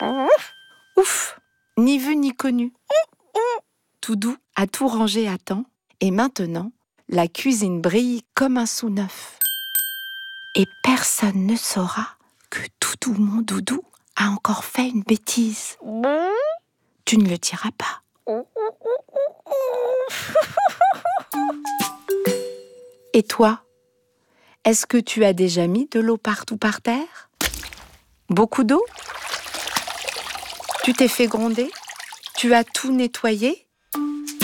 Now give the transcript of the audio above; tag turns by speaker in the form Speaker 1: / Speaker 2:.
Speaker 1: Ouf, ni vu ni connu. Toudou a tout rangé à temps et maintenant, la cuisine brille comme un sou neuf. Et personne ne saura que Toudou, mon doudou, a encore fait une bêtise. Tu ne le diras pas. Et toi, est-ce que tu as déjà mis de l'eau partout par terre? Beaucoup d'eau? Tu t'es fait gronder? Tu as tout nettoyé?